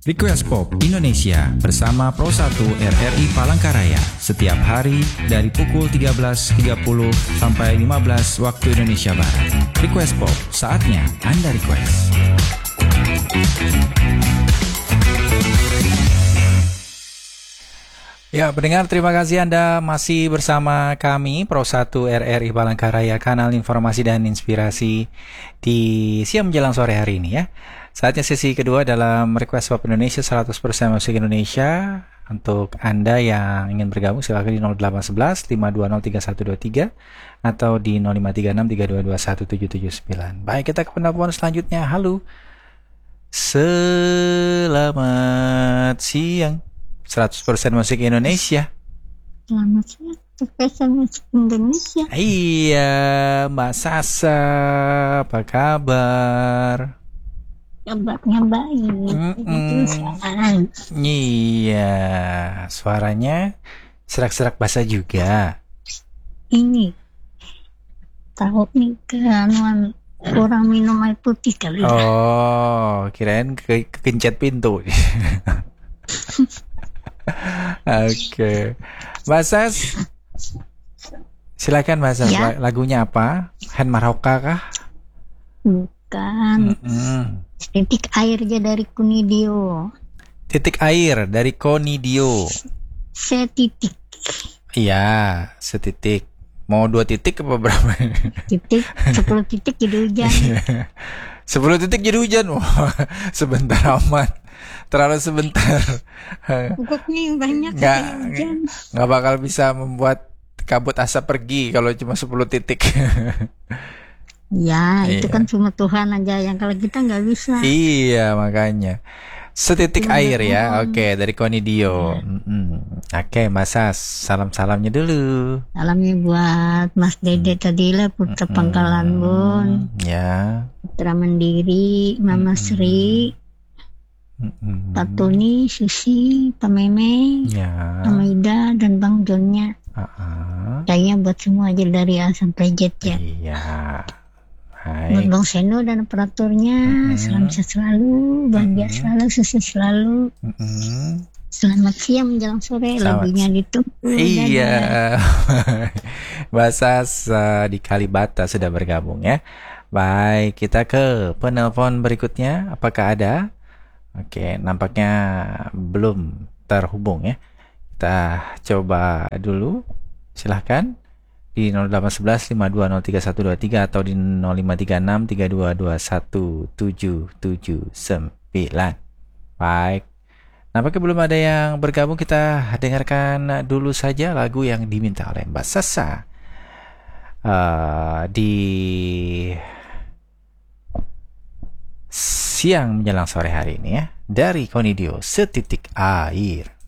Request Pop Indonesia bersama Pro 1 RRI Palangkaraya setiap hari dari pukul 13.30 sampai 15 waktu Indonesia Barat. Request Pop, saatnya Anda request. Ya, pendengar, terima kasih Anda masih bersama kami Pro 1 RRI Palangkaraya, kanal informasi dan inspirasi di siang menjelang sore hari ini ya. Saatnya sesi kedua dalam Request Pop Indonesia 100% musik Indonesia. Untuk Anda yang ingin bergabung silakan di 0811 520 3123 atau di 0536 3221 779. Baik, kita ke penelpon selanjutnya. Halo. Selamat siang. 100% musik Indonesia. Selamat siang, 100% musik Indonesia. Iya, Mbak Sasa, apa kabar? Kabarnya baik. Iya, suaranya serak-serak basah juga. Ini tahu nih kan kurang minum air putih kali. Oh, kirain kekencet pintu. Oke, Mbak Sas, silakan Mbak Sas, ya? Lagunya apa? Hen Maroka kah? Bukan. Titik air aja dari Kunidio. Titik air dari Konidio. Setitik. Iya, setitik. Mau 2 titik apa berapa? Titik, 10 titik jadi hujan. 10 titik jadi hujan. Wah, sebentar amat. Terlalu sebentar. Pokoknya yang banyak hujan. Nggak bakal bisa membuat kabut asap pergi kalau cuma 10 titik. Ya, itu kan cuma Tuhan aja yang kalau kita nggak bisa. Iya, makanya. Setitik air ya. Oke, dari Konidio. Oke, Mas Sas, salam-salamnya dulu. Salamnya buat Mas Dede tadi lah, Putra Pangkalan Bun. Ya. Putra Mandiri, Mama Sri, Pak Tony, Susi, Pak Meme, Ya. Mama Ida, dan Bang Jonnya. Kayaknya buat semua aja dari A sampai Z ya. Iya. Buat Bang Seno dan operatornya, salam sehat selalu, bahagia selalu, sukses selalu. Selamat siang menjelang sore, lagunya ditunggu. Iya. Mbak Sas di Kalibata sudah bergabung ya. Baik, kita ke penelpon berikutnya. Apakah ada? Oke, nampaknya belum terhubung ya. Kita coba dulu. Silahkan di 0811 520 3123 atau di 0536 3221 779. Baik. Nampaknya belum ada yang bergabung. Kita dengarkan dulu saja lagu yang diminta oleh Mbak Sasa di siang menjelang sore hari ini ya, dari Konidio, Setitik Air.